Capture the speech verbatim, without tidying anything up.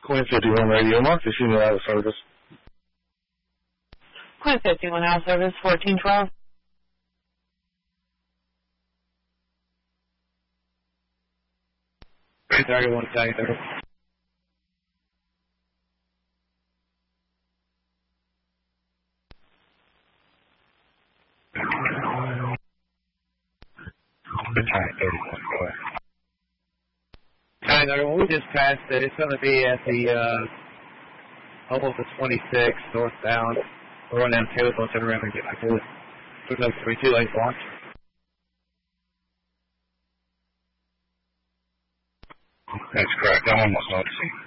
Queen fifty-one Radio, Mark, this is out of service. Queen fifty-one out of service, fourteen twelve. three thirty-one, tag thirty. Tag thirty-one, go ahead. Tag thirty-one, we just passed it. It's going to be at the, uh, almost the twenty-six, northbound. We're running down Taylor, so I'll turn around and get back to it. Looks like three two late launch. That's correct. I'm almost noticing.